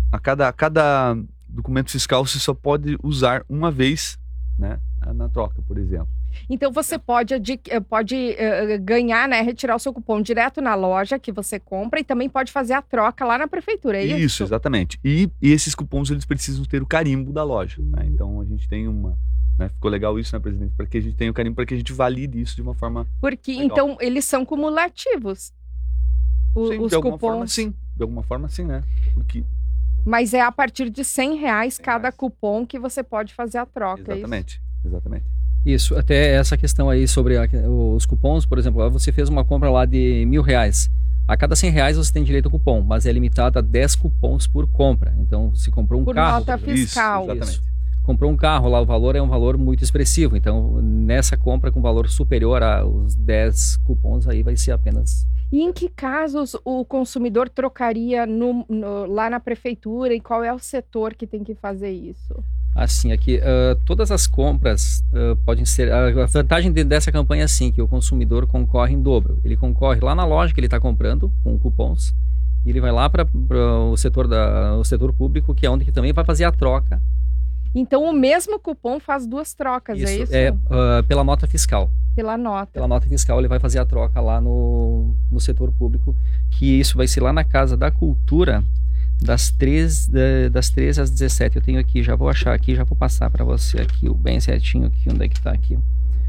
a cada documento fiscal você só pode usar uma vez, né, na troca, por exemplo. Então você pode ganhar, né, retirar o seu cupom direto na loja que você compra e também pode fazer a troca lá na prefeitura, é isso? Isso, exatamente. E esses cupons, eles precisam ter o carimbo da loja, né? Então a gente tem né, ficou legal isso, né, presidente? Para que a gente tenha o carimbo, para que a gente valide isso de uma forma Porque, legal. então, eles são cumulativos, Sim, os de alguma cupons. forma, sim. De alguma forma, sim, né? Porque... Mas é a partir de R$100 cada cupom que você pode fazer a troca, exatamente, é isso? exatamente. Isso, até essa questão aí sobre os cupons, por exemplo, você fez uma compra lá de R$1.000. A cada R$100 você tem direito a cupom, mas é limitado a 10 cupons por compra. Então, se comprou um carro... Por nota fiscal. Isso, exatamente. Isso. Comprou um carro lá, o valor é um valor muito expressivo. Então, nessa compra com valor superior aos 10 cupons, aí vai ser apenas... E em que casos o consumidor trocaria lá na prefeitura e qual é o setor que tem que fazer isso? Assim, aqui, todas as compras podem ser... A vantagem dessa campanha é assim, que o consumidor concorre em dobro. Ele concorre lá na loja que ele está comprando, com cupons, e ele vai lá para o setor público, que é onde que também vai fazer a troca. Então, o mesmo cupom faz duas trocas, Isso, é isso? Pela nota fiscal. Pela nota. Pela nota fiscal, ele vai fazer a troca lá no setor público, que isso vai ser lá na Casa da Cultura, das 13 às 17. Eu tenho aqui, já vou achar aqui, já vou passar para você aqui, bem certinho aqui, onde é que está aqui.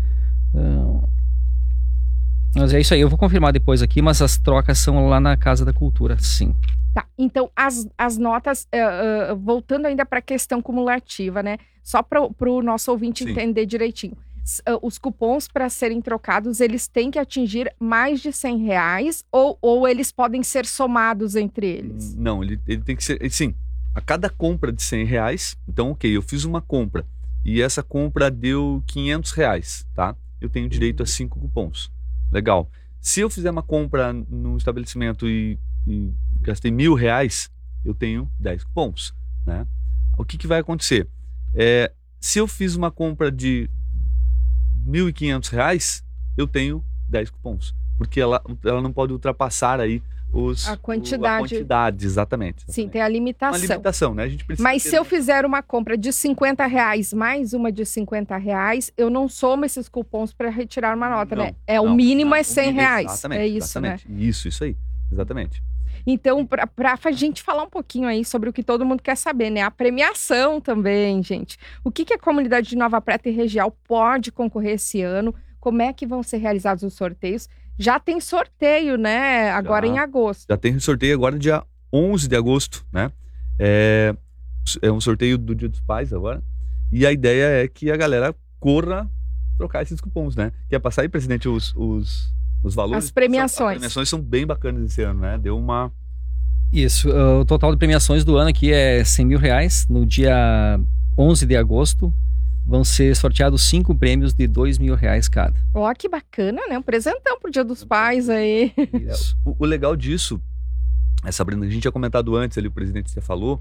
Mas é isso aí, eu vou confirmar depois aqui, mas as trocas são lá na Casa da Cultura, sim. Tá, então as notas, voltando ainda para a questão cumulativa, né? Só para o nosso ouvinte Sim. entender direitinho. Os cupons para serem trocados, eles têm que atingir mais de R$100 ou eles podem ser somados entre eles? Não, ele tem que ser... Sim, a cada compra de R$100, então, ok, eu fiz uma compra e essa compra deu R$500, tá? Eu tenho direito a 5 cupons. Legal. Se eu fizer uma compra no estabelecimento e gastei R$1.000, eu tenho 10 cupons, né? O que vai acontecer? Se eu fiz uma compra de R$1.500, eu tenho 10 cupons, porque ela não pode ultrapassar aí a quantidade, exatamente. Sim, tem a limitação. Uma limitação, né? A gente precisa Mas se eu fizer uma compra de R$50 mais uma de R$50, eu não somo esses cupons para retirar uma nota, né? O mínimo é R$100. Exatamente, é isso, exatamente. né? Isso aí, exatamente. Então, para a gente falar um pouquinho aí sobre o que todo mundo quer saber, né? A premiação também, gente. O que a comunidade de Nova Prata e região pode concorrer esse ano? Como é que vão ser realizados os sorteios? Já tem sorteio, né? Agora em agosto. Já tem sorteio agora dia 11 de agosto, né? É um sorteio do Dia dos Pais agora. E a ideia é que a galera corra trocar esses cupons, né? Quer passar aí, presidente, os valores? As premiações. As premiações são bem bacanas esse ano, né? Deu uma... Isso, o total de premiações do ano aqui é R$100.000. No dia 11 de agosto vão ser sorteados 5 prêmios de R$2.000 cada. Ó, que bacana, né? Um presentão pro Dia dos Pais aí. Isso. O legal disso, Sabrina, a gente tinha comentado antes ali, o presidente já falou,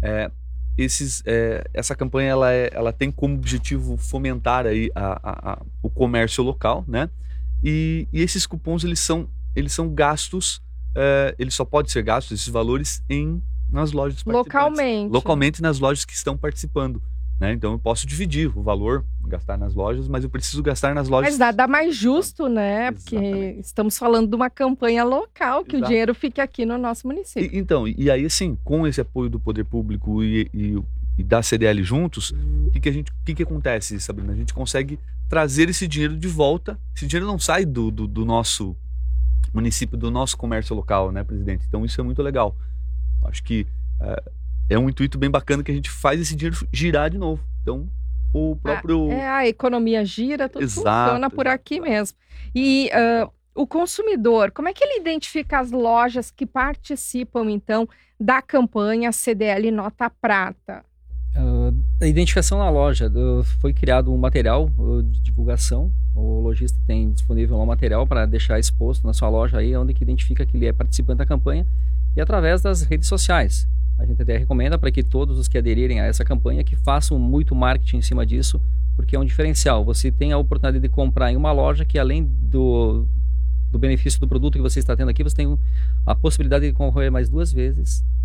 essa campanha ela tem como objetivo fomentar aí o comércio local, né? E esses cupons eles são gastos, eles só podem ser gastos, esses valores, nas lojas participantes. Localmente nas lojas que estão participando, né? Então eu posso dividir o valor, gastar nas lojas, mas eu preciso gastar nas lojas. Mas dá mais justo, né? Porque estamos falando de uma campanha local, que o dinheiro fique aqui no nosso município. E aí assim, com esse apoio do poder público e da CDL juntos, o que acontece, Sabrina? A gente consegue trazer esse dinheiro de volta. Esse dinheiro não sai do nosso município, do nosso comércio local, né, presidente? Então isso é muito legal. Acho que é um intuito bem bacana que a gente faz esse dinheiro girar de novo. Então, o próprio... a economia gira, tudo funciona por aqui mesmo. E o consumidor, como é que ele identifica as lojas que participam, então, da campanha CDL Nota Prata? A identificação na loja, foi criado um material de divulgação. O lojista tem disponível um material para deixar exposto na sua loja aí, onde que identifica que ele é participante da campanha, e através das redes sociais. A gente até recomenda para que todos os que aderirem a essa campanha que façam muito marketing em cima disso, porque é um diferencial. Você tem a oportunidade de comprar em uma loja que, além do benefício do produto que você está tendo aqui, você tem a possibilidade de concorrer mais 2 vezes